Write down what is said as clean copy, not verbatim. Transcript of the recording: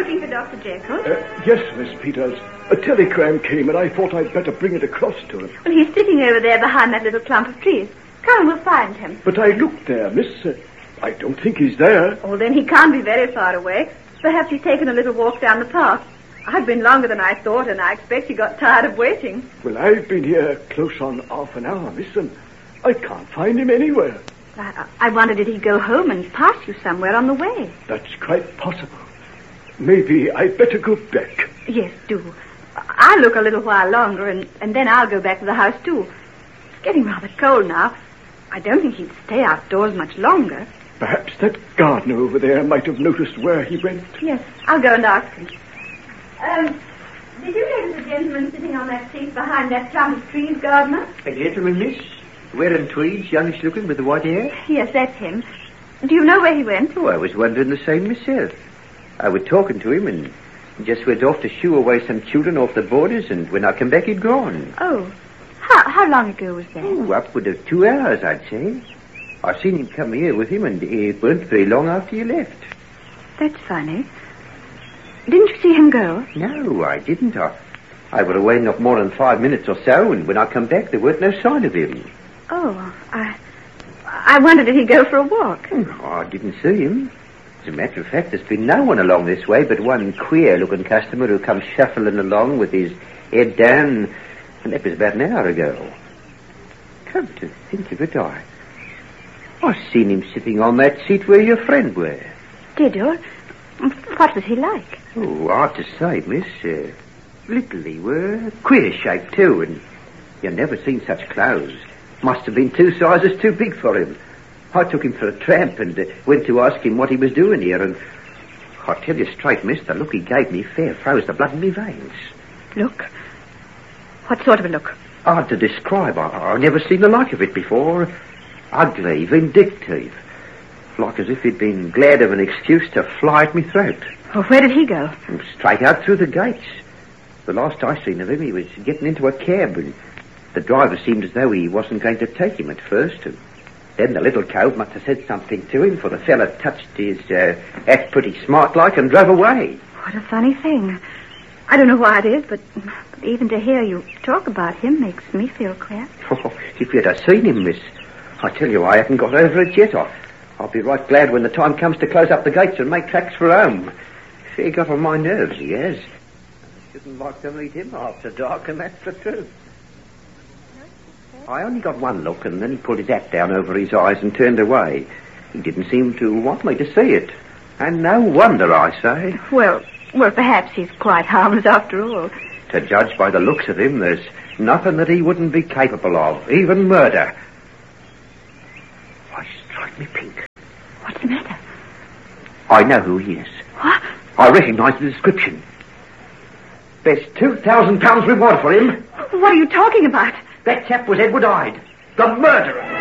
looking for Dr. Jekyll? Yes, Miss Peters. A telegram came and I thought I'd better bring it across to him. Well, he's sitting over there behind that little clump of trees. Come, we'll find him. But I looked there, miss. I don't think he's there. Oh, then he can't be very far away. Perhaps he's taken a little walk down the path. I've been longer than I thought, and I expect he got tired of waiting. Well, I've been here close on half an hour, miss, and I can't find him anywhere. I wondered, did he go home and pass you somewhere on the way? That's quite possible. Maybe I'd better go back. Yes, do. I'll look a little while longer, and then I'll go back to the house, too. It's getting rather cold now. I don't think he'd stay outdoors much longer. Perhaps that gardener over there might have noticed where he went. Yes, I'll go and ask him. Did you notice the gentleman sitting on that seat behind that clump of trees, Gardner? A gentleman, miss? Wearing tweeds, youngish looking, with the white hair? Yes, that's him. Do you know where he went? Oh, I was wondering the same myself. I was talking to him and just went off to shoo away some children off the borders, and when I come back, he'd gone. Oh. How long ago was that? Oh, upward of 2 hours, I'd say. I seen him come here with him, and it weren't very long after you left. That's funny. Didn't you see him go? No, I didn't. I was away not more than 5 minutes or so, and when I come back, there weren't no sign of him. Oh, I wondered, did he go for a walk? Oh, I didn't see him. As a matter of fact, there's been no one along this way but one queer-looking customer who comes shuffling along with his head down, and that was about an hour ago. Come to think of it, I seen him sitting on that seat where your friend were. Did you? What was he like? Oh, hard to say, miss. Little he were. Queer shape, too, and you never seen such clothes. Must have been 2 sizes too big for him. I took him for a tramp and went to ask him what he was doing here, and I tell you straight, miss, the look he gave me fair froze the blood in me veins. Look? What sort of a look? Hard to describe. I've never seen the like of it before. Ugly, vindictive. Like as if he'd been glad of an excuse to fly at me throat. Well, where did he go? Straight out through the gates. The last I seen of him, he was getting into a cab, and the driver seemed as though he wasn't going to take him at first, and then the little cove must have said something to him, for the fella touched his hat pretty smart-like and drove away. What a funny thing. I don't know why it is, but even to hear you talk about him makes me feel queer. Oh, if you'd have seen him, miss, I tell you, I haven't got over it yet. I'll be right glad when the time comes to close up the gates and make tracks for home. He got on my nerves, he has. I shouldn't like to meet him after dark, and that's the truth. I only got one look, and then he pulled his hat down over his eyes and turned away. He didn't seem to want me to see it. And no wonder, I say. Well, perhaps he's quite harmless after all. To judge by the looks of him, there's nothing that he wouldn't be capable of, even murder. Why, strike me pink. What's the matter? I know who he is. What? I recognise the description. There's £2,000 reward for him. What are you talking about? That chap was Edward Hyde, the murderer.